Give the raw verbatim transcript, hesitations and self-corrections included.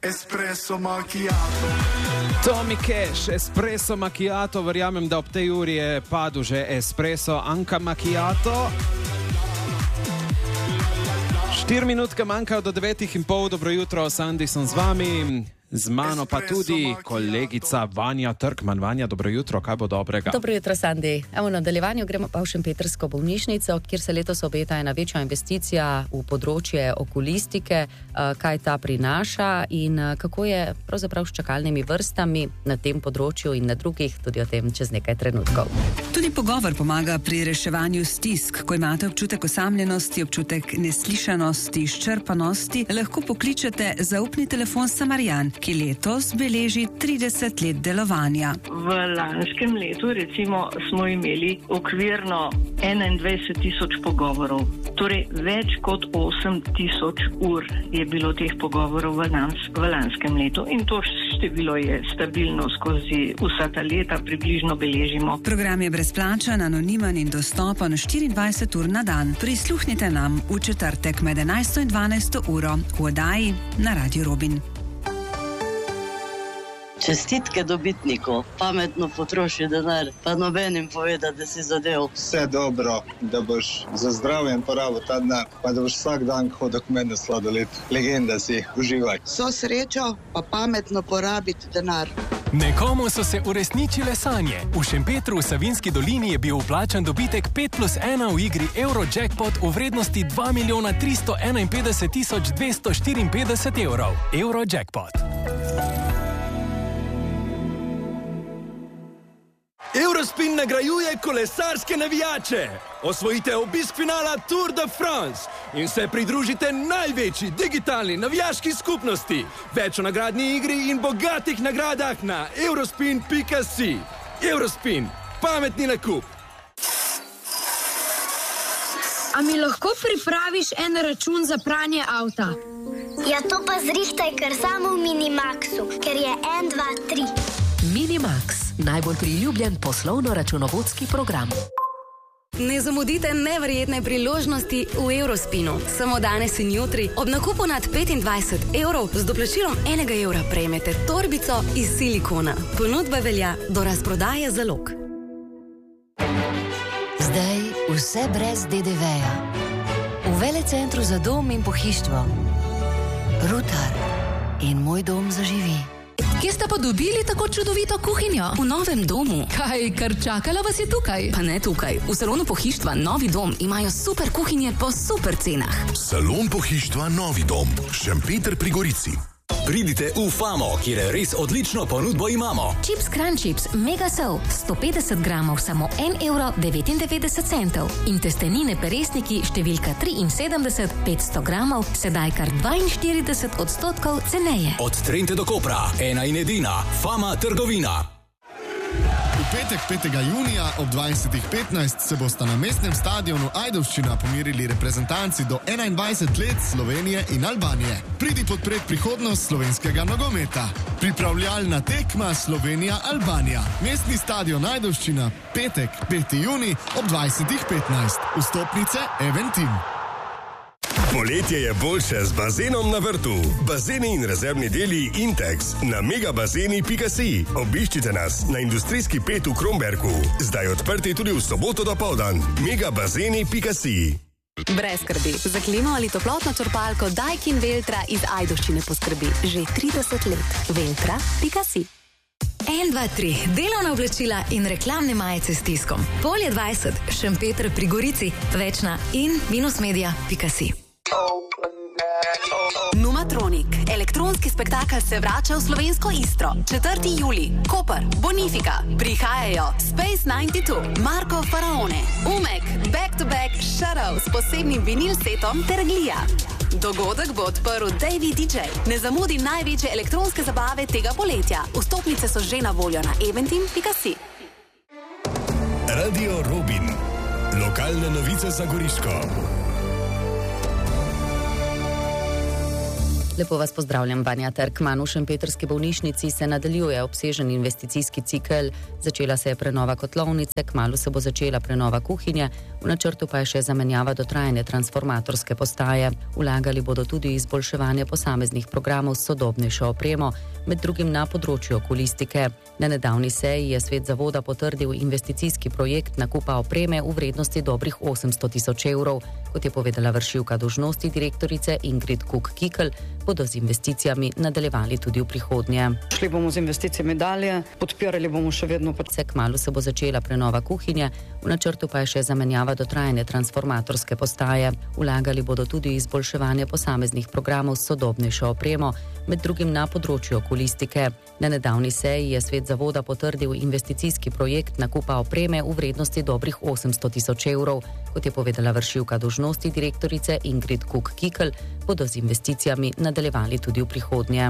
espresso macchiato. Tommy Cash, espresso macchiato, verjamem, da ob tej uri je padel že espresso anka macchiato. Štiri minutke manjkajo do devetih in pol. Dobro jutro, Sandi sem z vami. Z mano pa tudi kolegica Vanja Trkman. Vanja, dobro jutro, kaj bo dobrega? Dobro jutro, Sandi. Evo, na nadaljevanju gremo pa v Šempetrsko bolnišnico, kjer se letos obeta ena večja investicija v področje okulistike, kaj ta prinaša in kako je pravzaprav s čakalnimi vrstami na tem področju in na drugih, tudi o tem čez nekaj trenutkov. Tudi pogovor pomaga pri reševanju stisk. Ko imate občutek osamljenosti, občutek neslišanosti, izčrpanosti, lahko pokličete zaupni telefon Samarjan, ki letos beleži trideset let delovanja. V lanskem letu recimo smo imeli okvirno enaindvajset tisoč pogovorov. Torej več kot osem tisoč ur je bilo teh pogovorov v, lans, v lanskem letu in to število je stabilno skozi vsa ta leta, približno beležimo. Program je brezplačen, anonimen in dostopen štiriindvajset ur na dan. Prisluhnite nam v četrtek med enajsto in dvanajsto uro v oddaji na Radio Robin. Čestitke dobitniku, pametno potroši denar, pa nobenim poveda, da si zadev. Vse dobro, da boš za zdravjem porabil ta denar, pa da boš vsak dan hodil k meni sladoled. Legenda si, uživaj. So srečo, pa pametno porabiti denar. Nekomu so se uresničile sanje. V Šempetru v Savinjski dolini je bil vplačan dobitek pet plus ena v igri Eurojackpot v vrednosti dva milijona tristo enainpetdeset tisoč dvesto štiriinpetdeset evrov. Eurojackpot. Eurospin nagrajuje kolesarske navijače. Osvojite obisk finala Tour de France in se pridružite največji digitalni navijaški skupnosti. Več o nagradni igri in bogatih nagradah na eurospin pika si. Eurospin, pametni nakup. A mi lahko pripraviš en račun za pranje avta? Ja, to pa zrihtaj kar samo v Minimaxu, ker je en, dva, tri. Minimax, najbolj priljubljen poslovno-računovodski program. Ne zamudite neverjetne priložnosti v Eurospinu. Samo danes in jutri ob nakupu nad petindvajset evrov z doplačilom enega evra prejmete torbico iz silikona. Ponudba velja do razprodaje zalog. Zdaj vse brez de de veja. V Velecentru za dom in pohištvo. Rutar in Moj dom zaživi. Kje ste pa dobili tako čudovito kuhinjo? V novem domu. Kaj, kar čakala vas je tukaj? Pa ne tukaj. V salonu pohištva Novi dom imajo super kuhinje po super cenah. Salon pohištva Novi dom. Šempeter pri Gorici. Pridite v Famo, kjer res odlično ponudbo imamo. Chips Crunch Chips Mega Sol sto petdeset gramov samo en evro devetindevetdeset centov in testenine peresniki številka triinsedemdeset petsto gramov sedaj kar dvainštirideset odstotkov ceneje. Od Trente do Kopra, ena in edina Fama trgovina. V petek petega junija ob dvajsetih petnajst se bosta na mestnem stadionu Ajdovščina pomirili reprezentanci do enaindvajset let Slovenije in Albanije. Pridi podpret prihodnost slovenskega nogometa. Pripravljalna tekma Slovenija-Albanija. Mestni stadion Ajdovščina, petek peti junij ob dvajsetih petnajst. Vstopnice Eventim. Poletje je boljše z bazenom na vrtu. Bazeni in rezervni deli Intex na megabazeni pika si. Obiščite nas na industrijski pet v Kromberku. Zdaj odprti tudi v soboto dopoldan. megabazeni pika si. Brez skrbi. Za klimo ali toplotno črpalko Daikin Veltra iz Ajdovščine poskrbi že trideset let. Veltra pika si. En, dva, tri. Delovna oblačila in reklamne majice s tiskom. Polje dvajset. Šempeter pri Gorici. Več na in minusmedia pika si. Numatronik. Elektronski spektakel se vrača v slovensko Istro. četrti julij. Koper, Bonifika. Prihajajo Space devetdeset dva, Marko Faraone, Umek, Back to Back, Shadow s posebnim vinil setom ter Glija. Dogodek bo odprl Davey D J. Ne zamudi največje elektronske zabave tega poletja. Vstopnice so že na voljo na eventim pika si. Radio Robin. Lokalne novice za Goriško. Lepo vas pozdravljam, Vanja Trkman. V Šempetrski bolnišnici se nadaljuje obsežen investicijski cikel. Začela se je prenova kotlovnice, kmalu se bo začela prenova kuhinje. V načrtu pa je še zamenjava dotrajane transformatorske postaje. Vlagali bodo tudi izboljševanje posameznih programov s sodobnejšo opremo, med drugim na področju okulistike. Na nedavni seji je svet zavoda potrdil investicijski projekt nakupa opreme v vrednosti dobrih osemsto tisoč evrov. Kot je povedala vršilka dolžnosti direktorice Ingrid Kuk-Kikl, bodo z investicijami nadaljevali tudi v prihodnje. Šli bomo z investicijami dalje, podpirali bomo še vedno. Kmalu se bo začela prenova kuhinje, v načrtu pa je še zamenjava dotrajane transformatorske postaje. Vlagali bodo tudi izboljševanje posameznih programov s sodobnejšo opremo, med drugim na področju okulistike. Na nedavni seji je svet zavoda potrdil investicijski projekt nakupa opreme v vrednosti dobrih osemsto tisoč evrov. Kot je povedala vršilka dolžnosti direktorice Ingrid Kuk-Kikl, bodo z investicijami nadaljevali tudi v prihodnje.